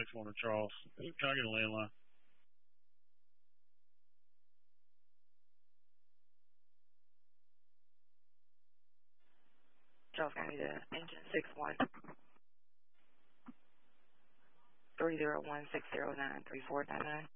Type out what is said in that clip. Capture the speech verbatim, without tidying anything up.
six one to Charles. Can I get a landline? Charles County to engine six one three zero one six zero nine three four nine nine.